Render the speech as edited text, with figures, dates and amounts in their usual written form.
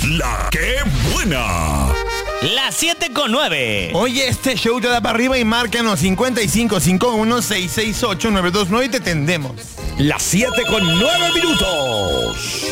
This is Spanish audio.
La que buena. Las 7:09. Oye, este show te da para arriba y márcanos 5551-668-929 y te tendemos. Las 7:09 minutos.